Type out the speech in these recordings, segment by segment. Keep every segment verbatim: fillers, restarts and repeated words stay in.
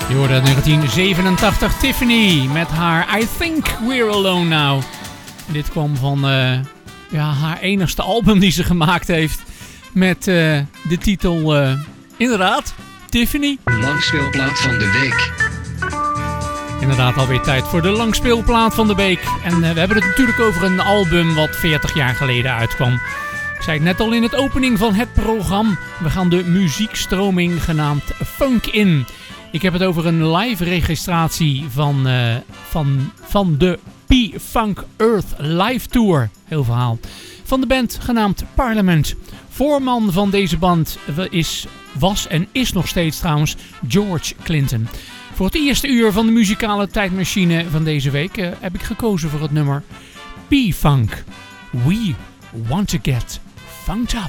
Je hoorde negentien zevenentachtig Tiffany met haar I Think We're Alone Now. Dit kwam van uh, ja, haar enigste album die ze gemaakt heeft. Met uh, de titel, uh, inderdaad, Tiffany. Langspeelplaat van de week. Inderdaad, alweer tijd voor de langspeelplaat van de week. En uh, we hebben het natuurlijk over een album wat veertig jaar geleden uitkwam. Ik zei het net al in het opening van het programma. We gaan de muziekstroming genaamd Funk in. Ik heb het over een live registratie van, uh, van, van de P-Funk Earth Live Tour. Heel verhaal. Van de band genaamd Parliament. Voorman van deze band is, was en is nog steeds trouwens George Clinton. Voor het eerste uur van de muzikale tijdmachine van deze week uh, heb ik gekozen voor het nummer P-Funk. We want to get funked up.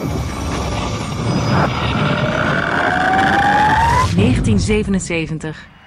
negentien zevenenzeventig